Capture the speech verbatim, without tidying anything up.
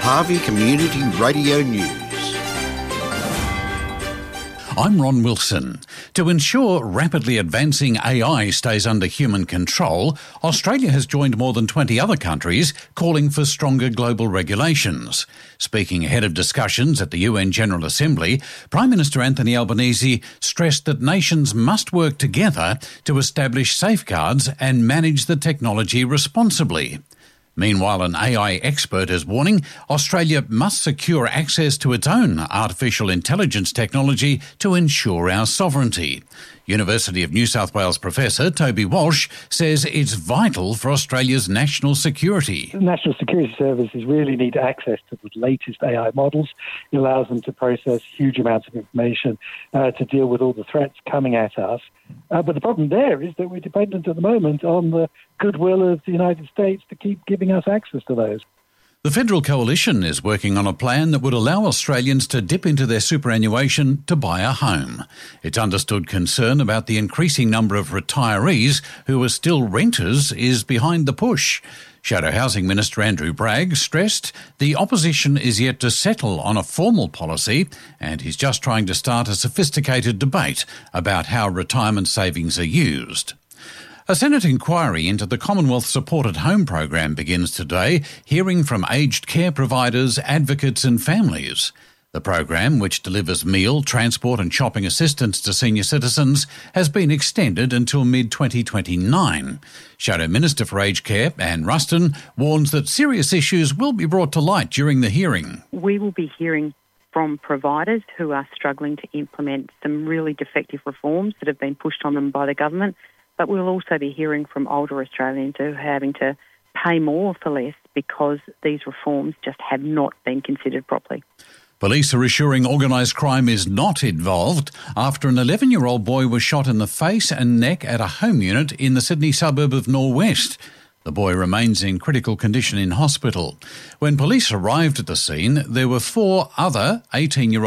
Harvey Community Radio News. I'm Ron Wilson. To ensure rapidly advancing A I stays under human control, Australia has joined more than twenty other countries calling for stronger global regulations. Speaking ahead of discussions at the U N General Assembly, Prime Minister Anthony Albanese stressed that nations must work together to establish safeguards and manage the technology responsibly. Meanwhile, an A I expert is warning Australia must secure access to its own artificial intelligence technology to ensure our sovereignty. University of New South Wales Professor Toby Walsh says it's vital for Australia's national security. The National Security Services really need access to the latest A I models. It allows them to process huge amounts of information uh, to deal with all the threats coming at us. Uh, but the problem there is that we're dependent at the moment on the goodwill of the United States to keep giving us access to those. The Federal Coalition is working on a plan that would allow Australians to dip into their superannuation to buy a home. It's understood concern about the increasing number of retirees who are still renters is behind the push. Shadow Housing Minister Andrew Bragg stressed the opposition is yet to settle on a formal policy, and he's just trying to start a sophisticated debate about how retirement savings are used. A Senate inquiry into the Commonwealth Supported Home Program begins today, hearing from aged care providers, advocates and families. The program, which delivers meal, transport and shopping assistance to senior citizens, has been extended until mid twenty twenty-nine. Shadow Minister for Aged Care, Anne Ruston, warns that serious issues will be brought to light during the hearing. We will be hearing from providers who are struggling to implement some really defective reforms that have been pushed on them by the government. But we'll also be hearing from older Australians who are having to pay more for less because these reforms just have not been considered properly. Police are assuring organised crime is not involved after an eleven-year-old boy was shot in the face and neck at a home unit in the Sydney suburb of Norwest. The boy remains in critical condition in hospital. When police arrived at the scene, there were four other eighteen-year-old